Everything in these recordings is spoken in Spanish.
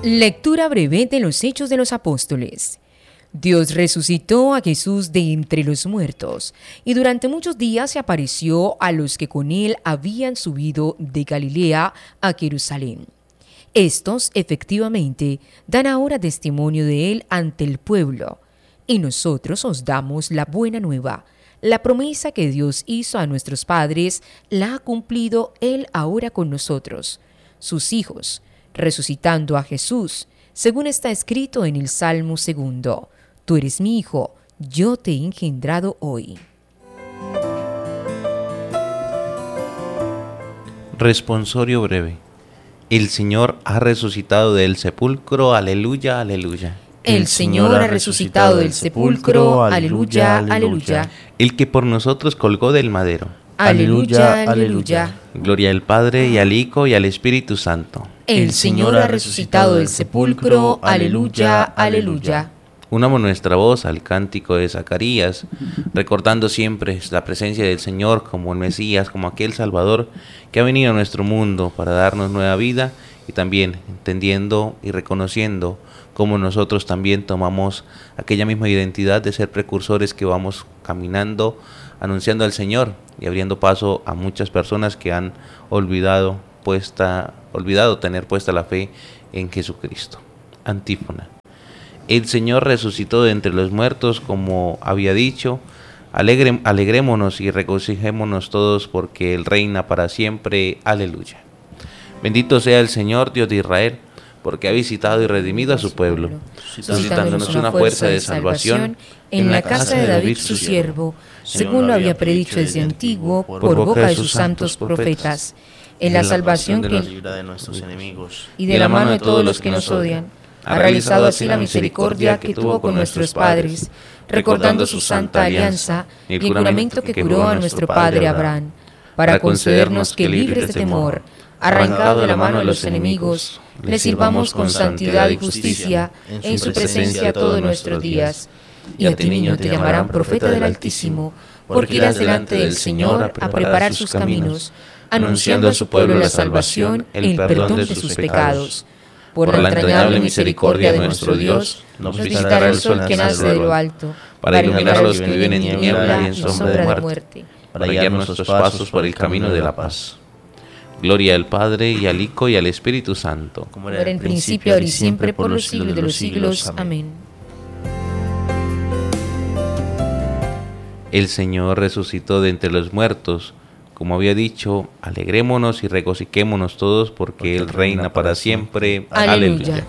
Lectura breve de los Hechos de los Apóstoles. Dios resucitó a Jesús de entre los muertos, y durante muchos días se apareció a los que con él habían subido de Galilea a Jerusalén. Estos, efectivamente, dan ahora testimonio de él ante el pueblo, y nosotros os damos la buena nueva. La promesa que Dios hizo a nuestros padres la ha cumplido él ahora con nosotros, sus hijos, resucitando a Jesús, según está escrito en el Salmo 2. Tú eres mi hijo, yo te he engendrado hoy. Responsorio breve. El Señor ha resucitado del sepulcro, aleluya, aleluya. El Señor ha resucitado del sepulcro, aleluya, aleluya. El que por nosotros colgó del madero. Aleluya, aleluya. Gloria al Padre, y al Hijo, y al Espíritu Santo. El Señor ha resucitado del sepulcro, aleluya, aleluya. Unamos nuestra voz al cántico de Zacarías, recordando siempre la presencia del Señor como el Mesías, como aquel Salvador que ha venido a nuestro mundo para darnos nueva vida, y también entendiendo y reconociendo cómo nosotros también tomamos aquella misma identidad de ser precursores que vamos caminando, anunciando al Señor y abriendo paso a muchas personas que han olvidado tener puesta la fe en Jesucristo. Antífona. El Señor resucitó de entre los muertos, como había dicho. Alegrémonos y regocijémonos todos, porque Él reina para siempre. Aleluya. Bendito sea el Señor, Dios de Israel, porque ha visitado y redimido a su pueblo, suscitándonos una fuerza de salvación en la casa de David su siervo, según lo había predicho desde antiguo por boca de sus santos profetas, en la salvación que nos libra de nuestros enemigos y de la mano de todos los que nos odian. Ha realizado así la misericordia que tuvo con nuestros padres, recordando su santa alianza y el juramento que juró a nuestro padre Abraham, para concedernos que, libres de temor, arrancado de la mano de los enemigos, le sirvamos con santidad y justicia en su presencia todos nuestros días. Y a ti, niño, te llamarán profeta del Altísimo, porque irás delante del Señor a preparar sus caminos, anunciando a su pueblo la salvación, el perdón de sus pecados. Por la entrañable misericordia de nuestro Dios, nos visitará el sol que nace de lo alto, para iluminar a los que viven en tiniebla y en sombra de muerte, para guiar nuestros pasos por el camino de la paz. Gloria al Padre, y al Hijo, y al Espíritu Santo, como era en principio, ahora y siempre, por los siglos de los siglos. Amén. El Señor resucitó de entre los muertos, como había dicho. Alegrémonos y regocijémonos todos, porque Él reina para siempre. Aleluya.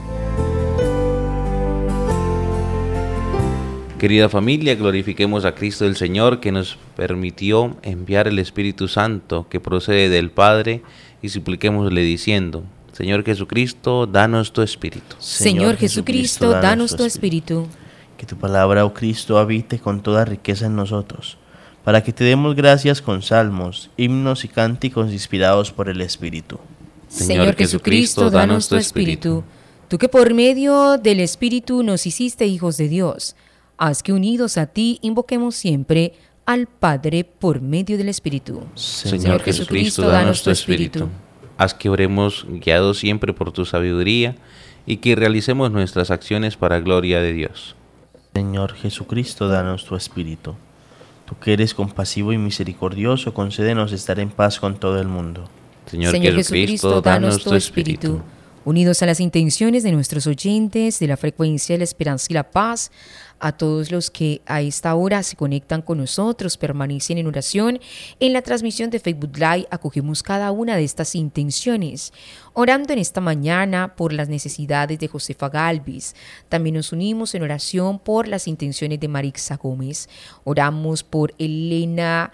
Querida familia, glorifiquemos a Cristo el Señor, que nos permitió enviar el Espíritu Santo que procede del Padre, y supliquémosle diciendo: Señor Jesucristo, danos tu Espíritu. Señor Jesucristo, danos tu Espíritu. Que tu palabra, oh Cristo, habite con toda riqueza en nosotros, para que te demos gracias con salmos, himnos y cánticos inspirados por el Espíritu. Señor Jesucristo, danos tu Espíritu. Tú que por medio del Espíritu nos hiciste hijos de Dios, haz que unidos a ti invoquemos siempre al Padre por medio del Espíritu. Señor Jesucristo, danos tu Espíritu. Haz que oremos guiados siempre por tu sabiduría, y que realicemos nuestras acciones para gloria de Dios. Señor Jesucristo, danos tu Espíritu. Tú que eres compasivo y misericordioso, concédenos estar en paz con todo el mundo. Señor Jesucristo, danos tu Espíritu. Unidos a las intenciones de nuestros oyentes de la frecuencia de la esperanza y la paz, a todos los que a esta hora se conectan con nosotros, permanecen en oración. En la transmisión de Facebook Live acogemos cada una de estas intenciones, orando en esta mañana por las necesidades de Josefa Galvis. También nos unimos en oración por las intenciones de Marixa Gómez. Oramos por Elena,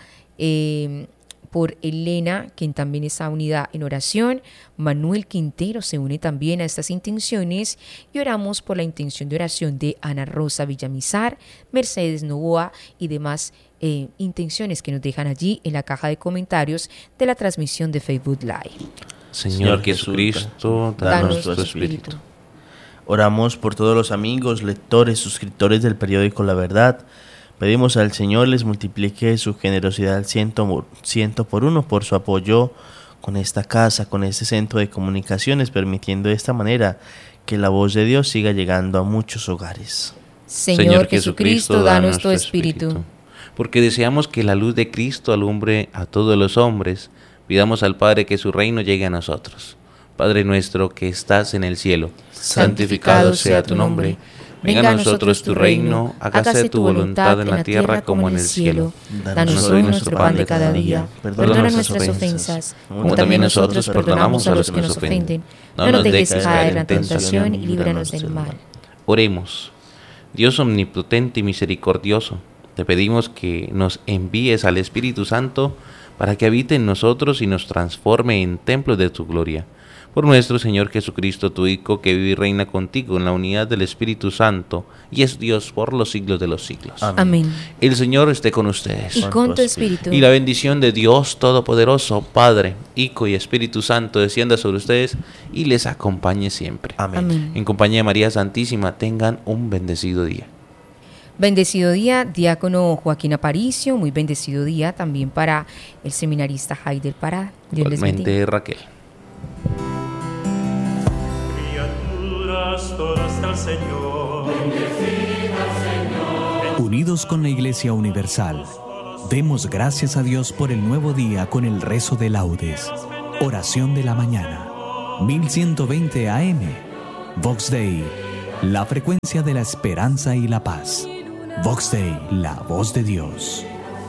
quien también está unida en oración. Manuel Quintero se une también a estas intenciones, y oramos por la intención de oración de Ana Rosa Villamizar, Mercedes Novoa y demás intenciones que nos dejan allí en la caja de comentarios de la transmisión de Facebook Live. Señor Jesucristo, danos tu Espíritu. Oramos por todos los amigos, lectores, suscriptores del periódico La Verdad. Pedimos al Señor les multiplique su generosidad al ciento por uno por su apoyo con esta casa, con este centro de comunicaciones, permitiendo de esta manera que la voz de Dios siga llegando a muchos hogares. Señor Jesucristo, danos tu Espíritu. Porque deseamos que la luz de Cristo alumbre a todos los hombres, pidamos al Padre que su reino llegue a nosotros. Padre nuestro que estás en el cielo, santificado sea tu nombre. Venga a nosotros tu reino, hágase tu voluntad en la tierra como en el cielo. Danos hoy nuestro pan de cada día. Perdona nuestras ofensas, como también nosotros perdonamos a los que nos ofenden. No nos dejes caer en la tentación y líbranos del mal. Oremos. Dios omnipotente y misericordioso, te pedimos que nos envíes al Espíritu Santo para que habite en nosotros y nos transforme en templos de tu gloria. Por nuestro Señor Jesucristo, tu Hijo, que vive y reina contigo en la unidad del Espíritu Santo, y es Dios por los siglos de los siglos. Amén. El Señor esté con ustedes. Y con tu espíritu. Y la bendición de Dios Todopoderoso, Padre, Hijo y Espíritu Santo, descienda sobre ustedes y les acompañe siempre. Amén. En compañía de María Santísima, tengan un bendecido día. Bendecido día, diácono Joaquín Aparicio. Muy bendecido día también para el seminarista Haider Parada. Dios les bendiga. Igualmente, Raquel. Unidos con la Iglesia Universal, demos gracias a Dios por el nuevo día con el rezo de laudes. Oración de la mañana. 1120 AM. Vox Dei, la frecuencia de la esperanza y la paz. Vox Dei, la voz de Dios.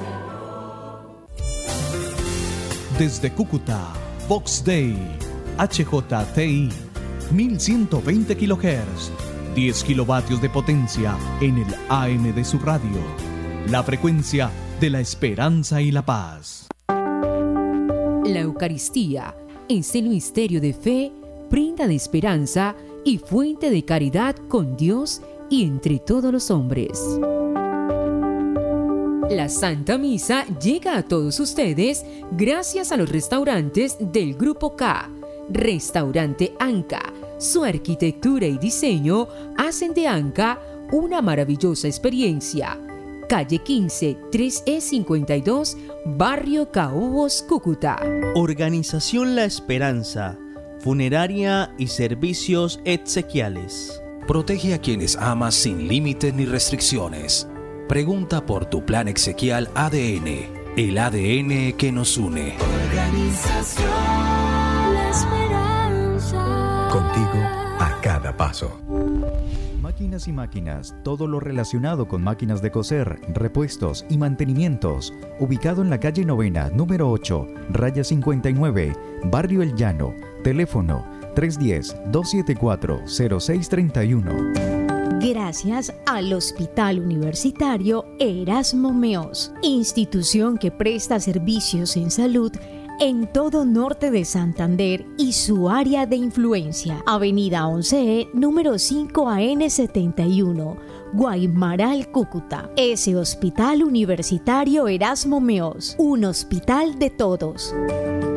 Desde Cúcuta, Vox Dei, HJTI, 1120 kHz, 10 kilovatios de potencia en el AM de su radio. La frecuencia de la esperanza y la paz. La Eucaristía es el misterio de fe, prenda de esperanza y fuente de caridad con Dios y entre todos los hombres. La Santa Misa llega a todos ustedes gracias a los restaurantes del Grupo K. Restaurante Anca. Su arquitectura y diseño hacen de Anca una maravillosa experiencia. Calle 15, 3E52, Barrio Caobos, Cúcuta. Organización La Esperanza, funeraria y servicios exequiales. Protege a quienes amas sin límites ni restricciones. Pregunta por tu plan exequial ADN, el ADN que nos une. Organización La Esperanza. Contigo a cada paso. Máquinas y máquinas, todo lo relacionado con máquinas de coser, repuestos y mantenimientos. Ubicado en la calle Novena, número 8, raya 59, Barrio El Llano. Teléfono 310-274-0631. Gracias al Hospital Universitario Erasmo Meos, institución que presta servicios en salud en todo norte de Santander y su área de influencia. Avenida 11E, número 5AN71, Guaymaral, Cúcuta. Ese Hospital Universitario Erasmo Meos, un hospital de todos.